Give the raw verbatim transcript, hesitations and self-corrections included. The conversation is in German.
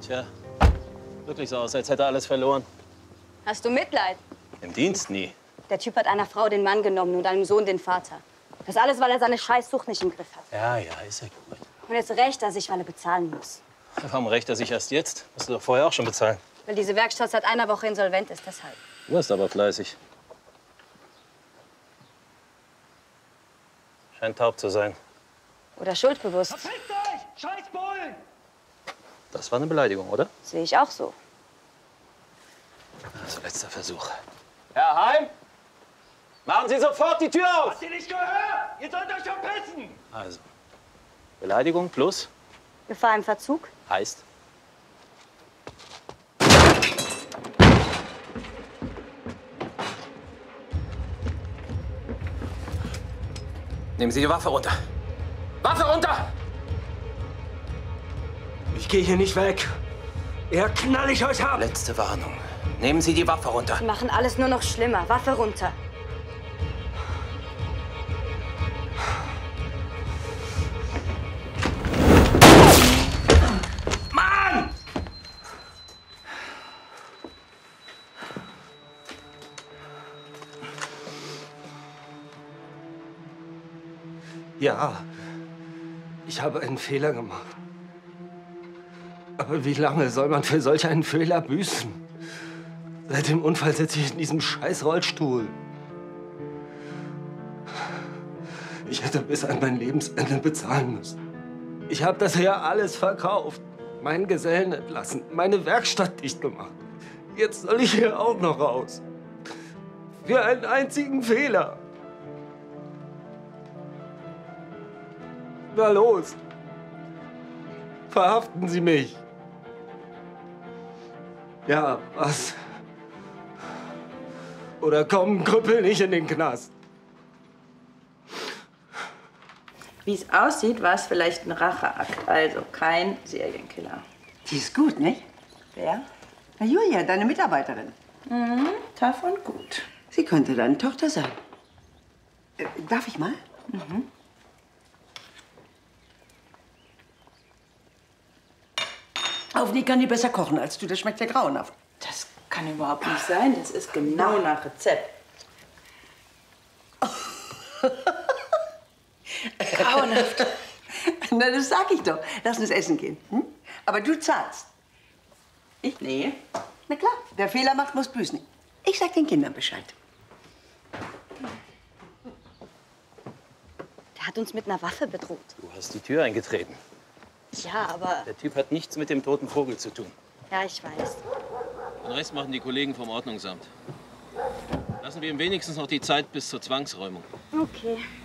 Tja, wirklich so aus, als hätte er alles verloren. Hast du Mitleid? Im Dienst nie. Der Typ hat einer Frau den Mann genommen und einem Sohn den Vater. Das alles, weil er seine Scheißsucht nicht im Griff hat. Ja, ja, ist ja gut. Und jetzt rächt er sich, weil er bezahlen muss. Warum rächt er sich erst jetzt? Musst du doch vorher auch schon bezahlen. Weil diese Werkstatt seit einer Woche insolvent ist, deshalb. Du bist aber fleißig. Scheint taub zu sein. Oder schuldbewusst. Verfickt euch! Scheiß Bullen! Das war eine Beleidigung, oder? Sehe ich auch so. Also letzter Versuch. Herr Heim, machen Sie sofort die Tür auf! Habt ihr nicht gehört? Ihr sollt euch verpissen! Also, Beleidigung plus Gefahr im Verzug? heißt? Nehmen Sie die Waffe runter. Waffe runter! Ich gehe hier nicht weg. Eher knall ich euch ab. Letzte Warnung. Nehmen Sie die Waffe runter. Die machen alles nur noch schlimmer. Waffe runter. Mann! Ja, ich habe einen Fehler gemacht. Aber wie lange soll man für solch einen Fehler büßen? Seit dem Unfall sitze ich in diesem scheiß Rollstuhl. Ich hätte bis an mein Lebensende bezahlen müssen. Ich habe das hier alles verkauft, meinen Gesellen entlassen, meine Werkstatt dicht gemacht. Jetzt soll ich hier auch noch raus. Für einen einzigen Fehler. Na los. Verhaften Sie mich. Ja, was? Oder komm, Krüppel nicht in den Knast. Wie es aussieht, war es vielleicht ein Racheakt, also kein Serienkiller. Die ist gut, nicht? Wer? Na, Julia, deine Mitarbeiterin. Mhm, tough und gut. Sie könnte deine Tochter sein. Äh, darf ich mal? Mhm. Hoffentlich kann die besser kochen als du. Das schmeckt ja grauenhaft. Das kann überhaupt nicht sein. Das ist genau nach Rezept. Grauenhaft. Na, das sag ich doch. Lass uns essen gehen. Hm? Aber du zahlst. Ich? Nee. Na klar, wer Fehler macht, muss büßen. Ich sag den Kindern Bescheid. Der hat uns mit einer Waffe bedroht. Du hast die Tür eingetreten. Ja, aber... Der Typ hat nichts mit dem toten Vogel zu tun. Ja, ich weiß. Den Rest machen die Kollegen vom Ordnungsamt. Lassen wir ihm wenigstens noch die Zeit bis zur Zwangsräumung. Okay.